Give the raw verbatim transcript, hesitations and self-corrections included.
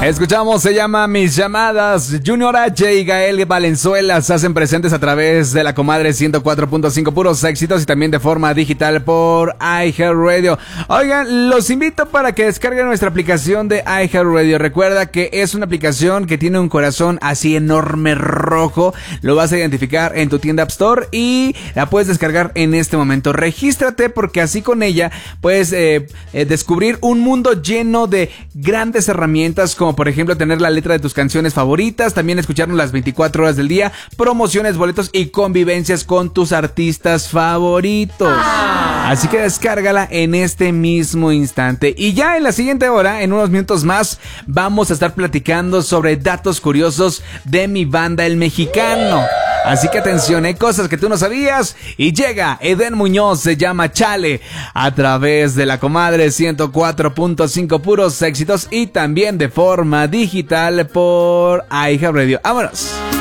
Escuchamos, se llama Mis Llamadas. Junior H y Gael Valenzuela se hacen presentes a través de la Comadre ciento cuatro punto cinco, puros éxitos, y también de forma digital por iHeartRadio. Oigan, los invito para que descarguen nuestra aplicación de iHeartRadio. Recuerda que es una aplicación que tiene un corazón así enorme rojo. Lo vas a identificar en tu tienda App Store y la puedes descargar en este momento. Regístrate porque así con ella puedes eh, eh, descubrir un mundo lleno de grandes herramientas, como por ejemplo tener la letra de tus canciones favoritas, también escucharnos las veinticuatro horas del día, promociones, boletos y convivencias con tus artistas favoritos. Ah. Así que descárgala en este mismo instante. Y ya en la siguiente hora, en unos minutos más, vamos a estar platicando sobre datos curiosos de mi banda El Mexicano. Así que atención, hay cosas que tú no sabías. Y llega Eden Muñoz, se llama Chale, a través de la Comadre ciento cuatro punto cinco, puros éxitos, y también de forma digital por iHeartRadio. ¡Vámonos!